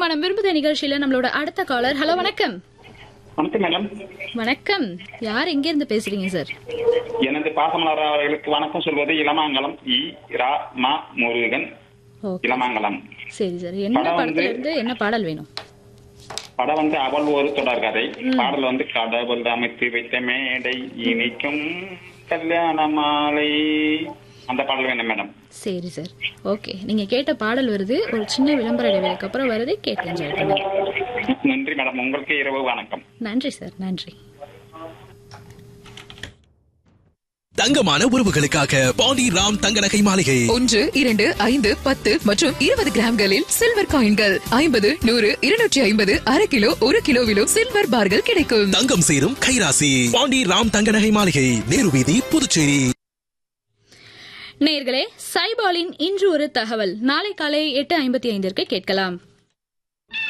மனம் விரும்புத நிகழ்ச்சியில நம்மளோட அடுத்த காலர். ஹலோ, வணக்கம். வணக்கம் மேடம். வணக்கம். யார் எங்க இருந்து பேசுறீங்க சார்? எனது பாசமலர் அவர்களுக்கு வணக்கம் சொல்வது இளமாங்கலம் முருகன். இளமாங்கலம். சரி சார், என்ன படத்துல இருந்து என்ன பாடல் வேணும்? படம் அவள் ஒரு தொடர் கதை. பாடல் கடவுள் அமைத்து வைத்த மேடை இனிக்கும் கல்யாண மாலை, அந்த பாடல் வேணும் மேடம். சரி சார், ஓகே. நீங்க கேட்ட பாடல் வருது, ஒரு சின்ன விளம்பர இடைவேளைக்கு அப்புறம் வருது, கேட்டு என்ஜாய் பண்ணுங்க. நன்றி மேடம், உங்களுக்கு இரவு வணக்கம். நன்றி சார், நன்றி. தங்கமான உறவுகளுக்காக பாண்டி ராம் தங்க நகை மாளிகை. 1, 2, 5, 10 மற்றும் 20 கிராம்களில் சில்வர் காயின்கள் 50, 100, 250, அரை கிலோ, 1 கிலோவிலும் சில்வர் பார்கள் கிடைக்கும். தங்கம் சேரும் கைராசி பாண்டி ராம் தங்க நகை மாளிகை, நேரு வீதி, புதுச்சேரி. நேயர்களே, சைபாலின் இன்று ஒரு தகவல் நாளை காலை 8:55 கேட்கலாம்.